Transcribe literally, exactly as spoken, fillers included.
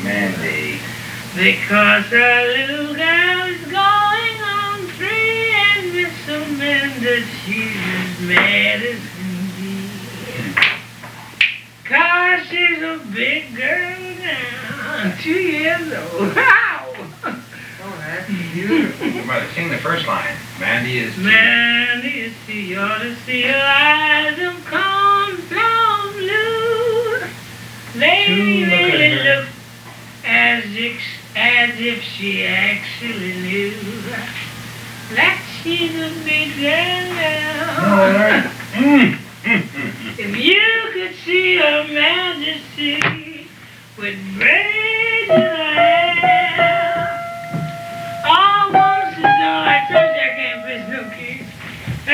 Mandy. Because our little girl is going on three, and Miss Amanda, she's as mad as can be. Cause she's a big girl now, two years old. Wow! Oh, that's beautiful. You better sing the first line. Mandy is... Mandy is too, you ought to see her eyes of cornflower blue. They Two, look at really her. look as if, as if she actually knew that she's a big girl now. All right. Mm. Mm, mm, mm. If you could see her majesty with brave